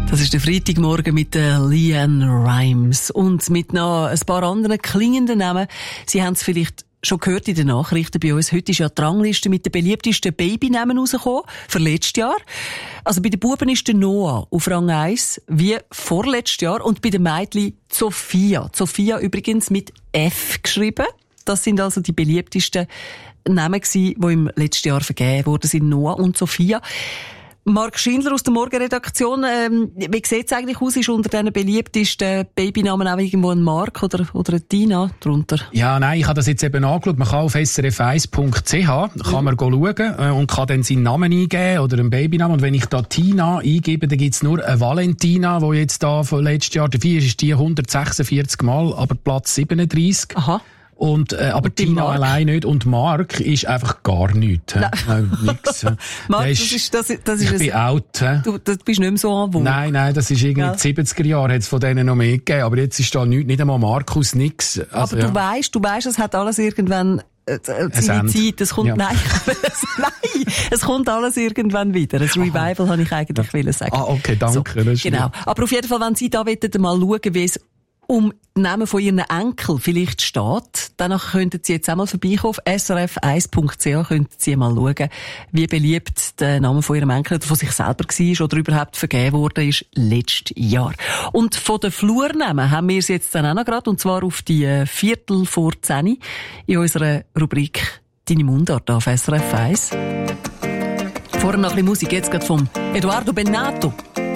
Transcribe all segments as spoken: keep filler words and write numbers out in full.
Das ist der Freitagmorgen mit der LeAnn Rimes und mit noch ein paar anderen klingenden Namen. Sie haben es vielleicht schon gehört in den Nachrichten bei uns. Heute ist ja die Rangliste mit den beliebtesten Babynamen rausgekommen, für letztes Jahr. Also bei den Buben ist der Noah auf Rang eins, wie vorletztes Jahr. Und bei den Mädchen Sophia. Sophia übrigens mit F geschrieben. Das sind also die beliebtesten Namen gewesen, die im letzten Jahr vergeben wurden, sind Noah und Sophia. Marc Schindler aus der Morgenredaktion, ähm, wie sieht es eigentlich aus? Ist unter diesen beliebtesten Babynamen auch irgendwo ein Marc oder, oder eine Tina drunter? Ja, nein, ich habe das jetzt eben angeschaut. Man kann auf s r f eins punkt c h kann man schauen äh, und kann dann seinen Namen eingeben oder einen Babynamen. Und wenn ich da Tina eingebe, dann gibt es nur eine Valentina, die jetzt da von letztes Jahr, dafür ist die hundertsechsundvierzig Mal, aber Platz siebenunddreissig. Aha. Und, äh, aber und Tina Marc? allein nicht. Und Marc ist einfach gar nichts. Nein. Nein, nix. Marc, das ist, das, das ist ich bin out. He? Du, du bist nicht mehr so an Wohl. Nein, nein, das ist irgendwie ja. in den siebziger Jahren hat es von denen noch mehr gegeben. Aber jetzt ist da nichts, nicht einmal Markus, nix. Also, aber ja. du weißt, du weißt, es hat alles irgendwann äh, seine Zeit. Es kommt, ja. nein, nein, es kommt alles irgendwann wieder. Ein Revival habe ich eigentlich wollen sagen. Ah, okay, danke. So, das ist genau. Aber auf jeden Fall, wenn Sie da wollen, mal schauen, wie es um den Namen von Ihren Enkel vielleicht steht, dann könnten Sie jetzt einmal vorbeikommen auf s r f eins punkt c h, könnten Sie mal schauen, wie beliebt der Name von Ihrem Enkel oder von sich selber war oder überhaupt vergeben worden ist letztes Jahr. Und von den Flurnamen haben wir es jetzt dann auch noch gerade, und zwar auf die Viertel vor zehn in unserer Rubrik «Deine Mundart» auf S R F eins. Vorher noch ein bisschen Musik, jetzt gerade vom Eduardo Bennato.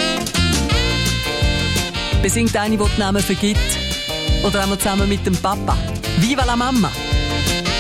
Besingt eine, die die Namen vergibt. Oder einmal zusammen mit dem Papa. Viva la Mama!